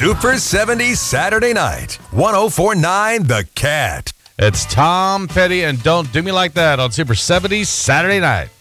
Super 70s Saturday Night. 104.9 The Cat. It's Tom Petty and Don't Do Me Like That on Super 70s Saturday Night.